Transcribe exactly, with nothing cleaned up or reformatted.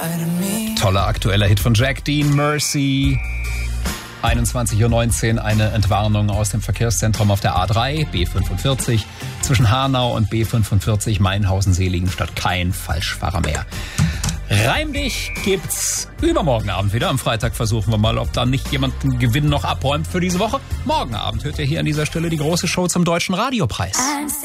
Toller aktueller Hit von Jack Dean, Mercy. einundzwanzig Uhr neunzehn, eine Entwarnung aus dem Verkehrszentrum auf der A drei, B fünfundvierzig. Zwischen Hanau und B fünfundvierzig, Mainhausen-Seligenstadt, kein Falschfahrer mehr. Reim dich gibt's übermorgen Abend wieder. Am Freitag versuchen wir mal, ob da nicht jemand einen Gewinn noch abräumt für diese Woche. Morgen Abend hört ihr hier an dieser Stelle die große Show zum Deutschen Radiopreis.